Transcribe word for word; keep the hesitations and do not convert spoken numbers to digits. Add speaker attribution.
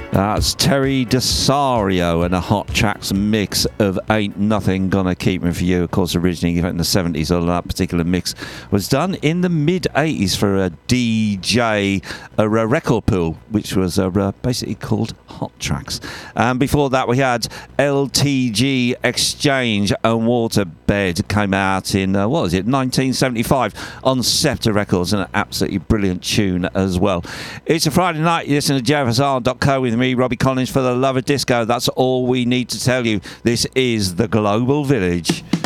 Speaker 1: That's Terry Desario and a Hot Tracks mix of Ain't Nothing Gonna Keep Me For You. Of course, originally in the seventies, although that particular mix was done in the mid-eighties for a D J a, a record pool, which was uh, basically called Hot Tracks. And before that, we had L T G Exchange and Waterbed came out in, uh, what was it, nineteen seventy-five on Scepter Records, and an absolutely brilliant tune as well. It's a Friday night. You listen to J F S R dot co with me, Robbie Collins, for the love of disco. That's all we need to tell you. This is the Global Village.